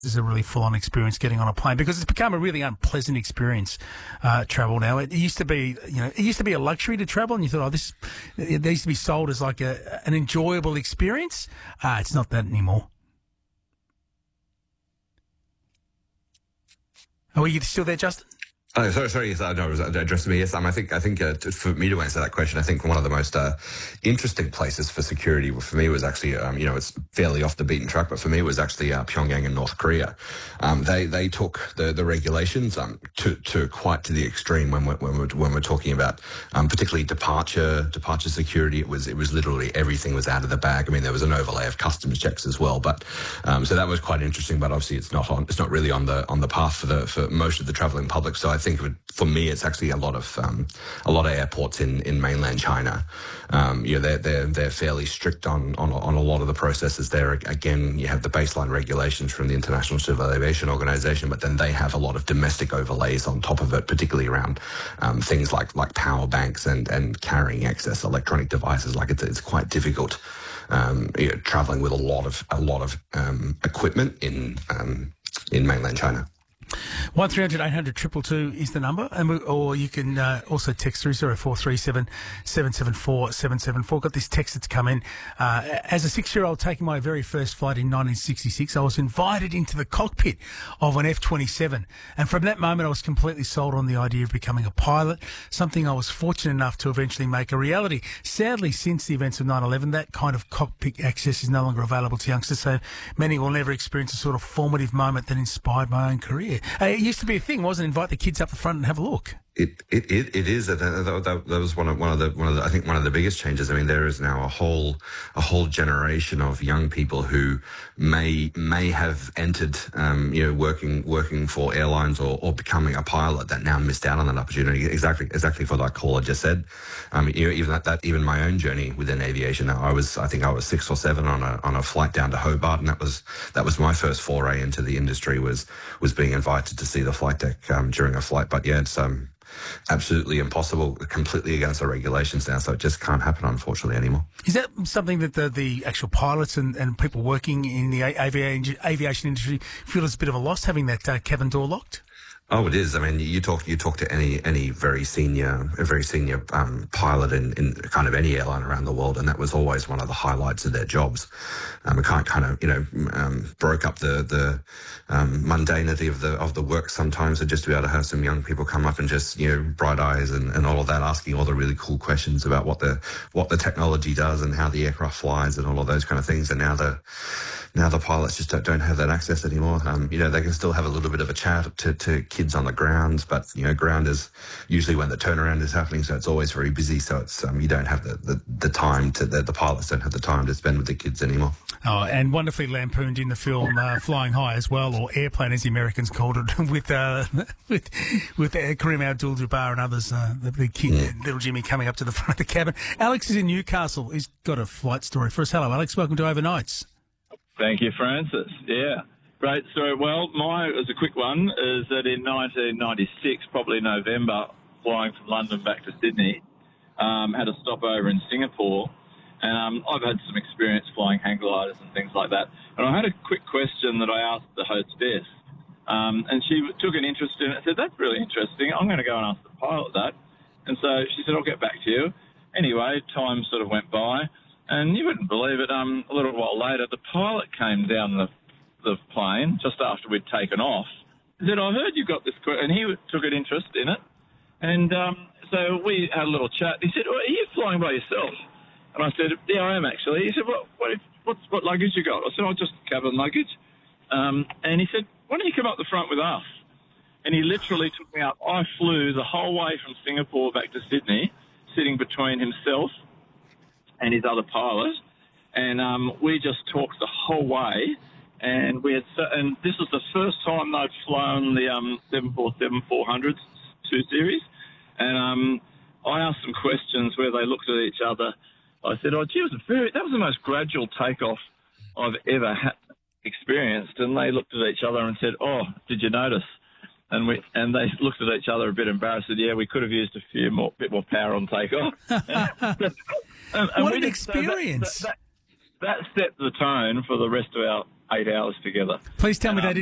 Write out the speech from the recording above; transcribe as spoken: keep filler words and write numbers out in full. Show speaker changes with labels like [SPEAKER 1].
[SPEAKER 1] This is a really full-on experience getting on a plane because it's become a really unpleasant experience, uh, travel now. It used to be, you know, it used to be a luxury to travel, and you thought, oh, this, it used to be sold as like a, an enjoyable experience. Uh, it's not that anymore. Are you still there, Justin?
[SPEAKER 2] Oh, sorry, sorry. Yes, I know it was addressing me. Yes, um, I think I think uh, to, for me to answer that question, I think one of the most uh, interesting places for security for me was actually, um, you know, it's fairly off the beaten track, but for me it was actually uh, Pyongyang in North Korea. Um, they they took the the regulations um, to to quite to the extreme when we're when we're, when we're talking about um, particularly departure departure security. It was it was literally everything was out of the bag. I mean, there was an overlay of customs checks as well, but um, so that was quite interesting. But obviously, it's not on it's not really on the on the path for the for most of the traveling public. So I think it would, for me, it's actually a lot of um, a lot of airports in, in mainland China. Um, you know, they're they're they're fairly strict on, on on a lot of the processes there. Again, you have the baseline regulations from the International Civil Aviation Organization, but then they have a lot of domestic overlays on top of it, particularly around um, things like like power banks and and carrying excess electronic devices. Like it's it's quite difficult um, you know, traveling with a lot of a lot of um, equipment in um, in mainland China.
[SPEAKER 1] one three hundred eight hundred two two two is the number, and we, or you can uh, also text through zero four three seven seven seven four seven seven four. Got this text that's come in. Uh, as a six-year-old taking my very first flight in nineteen sixty-six, I was invited into the cockpit of an F twenty-seven, and from that moment I was completely sold on the idea of becoming a pilot, something I was fortunate enough to eventually make a reality. Sadly, since the events of nine eleven, that kind of cockpit access is no longer available to youngsters, so many will never experience a sort of formative moment that inspired my own career. Uh, it used to be a thing, wasn't it? Invite the kids up the front and have a look.
[SPEAKER 2] It it it, it is. That, that, that was one of one of the one of the I think one of the biggest changes. I mean, there is now a whole a whole generation of young people who may may have entered, um, you know, working working for airlines or, or becoming a pilot that now missed out on that opportunity. Exactly exactly for that caller just said. Um, you know, even that, that even my own journey within aviation. I was I think I was six or seven on a on a flight down to Hobart, and that was that was my first foray into the industry. Was was being invited to see the flight deck um, during a flight. But yeah, it's um. absolutely impossible, completely against the regulations now, so it just can't happen, unfortunately, anymore.
[SPEAKER 1] Is that something that the, the actual pilots and, and people working in the aviation, aviation industry feel is a bit of a loss, having that uh, cabin door locked?
[SPEAKER 2] Oh, it is. I mean, you talk you talk to any any very senior, a very senior um, pilot in, in kind of any airline around the world, and that was always one of the highlights of their jobs. Um, it kind kind of you know um, broke up the the um, mundanity of the of the work sometimes, and just to be able to have some young people come up and just you know bright eyes and, and all of that, asking all the really cool questions about what the what the technology does and how the aircraft flies and all of those kind of things. And now the now the pilots just don't, don't have that access anymore. Um, you know, they can still have a little bit of a chat to, to kids on the ground, but, you know, ground is usually when the turnaround is happening, so it's always very busy. So it's um, you don't have the, the, the time to, the, the pilots don't have the time to spend with the kids anymore.
[SPEAKER 1] Oh, and wonderfully lampooned in the film uh, Flying High as well, or Airplane as the Americans called it, with uh, with with uh, Kareem Abdul-Jabbar and others, uh, the, the kid, yeah. Little Jimmy coming up to the front of the cabin. Alex is in Newcastle. He's got a flight story for us. Hello, Alex. Welcome to Overnights.
[SPEAKER 3] Thank you, Francis. Yeah, great story. Well, my, as a quick one, is that in nineteen ninety-six, probably November, flying from London back to Sydney, um, had a stopover in Singapore, and um, I've had some experience flying hang gliders and things like that. And I had a quick question that I asked the hostess, um, and she took an interest in it. I said, that's really interesting. I'm going to go and ask the pilot that. And so she said, I'll get back to you. Anyway, time sort of went by. And you wouldn't believe it, um, a little while later, the pilot came down the the plane just after we'd taken off. He said, I heard you got this, and he took an interest in it. And um, so we had a little chat. He said, well, are you flying by yourself? And I said, yeah, I am actually. He said, what what, what, what luggage you got? I said, oh, just cabin luggage. Um, and he said, why don't you come up the front with us? And he literally took me up. I flew the whole way from Singapore back to Sydney, sitting between himself and his other pilot, and um, we just talked the whole way. And we had, and this was the first time they'd flown the um, seven forty-seven four hundred two series. And um, I asked some questions where they looked at each other. I said, "Oh, gee, it was a very, that was the most gradual takeoff I've ever ha- experienced." And they looked at each other and said, "Oh, did you notice?" And we and they looked at each other a bit embarrassed. Said, "Yeah, we could have used a few more, bit more power on takeoff." and, and
[SPEAKER 1] what
[SPEAKER 3] we
[SPEAKER 1] an
[SPEAKER 3] did,
[SPEAKER 1] experience!
[SPEAKER 3] So that, that, that set the tone for the rest of our eight hours together.
[SPEAKER 1] Please tell me
[SPEAKER 3] um,
[SPEAKER 1] they didn't